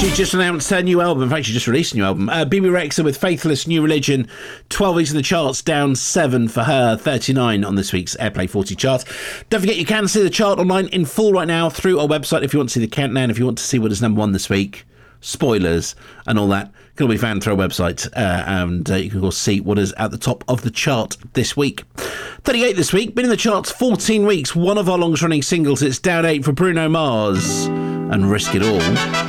She just announced her new album. In fact, she just released a new album. Bibi Rexha with Faithless New Religion. 12 weeks in the charts, down 7 for her. 39 on this week's Airplay 40 chart. Don't forget, you can see the chart online in full right now through our website if you want to see the countdown, if you want to see what is number one this week. Spoilers and all that can all be found through our website, and you can of course see what is at the top of the chart this week. 38 this week, been in the charts 14 weeks, one of our longest running singles. It's down 8 for Bruno Mars and Risk It All.